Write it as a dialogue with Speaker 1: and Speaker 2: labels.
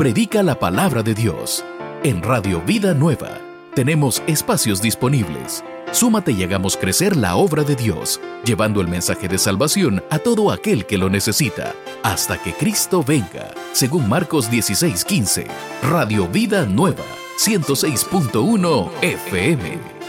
Speaker 1: Predica la palabra de Dios. En Radio Vida Nueva tenemos espacios disponibles. Súmate y hagamos crecer la obra de Dios, llevando el mensaje de salvación a todo aquel que lo necesita, hasta que Cristo venga. Según Marcos 16:15, Radio Vida Nueva, 106.1 FM.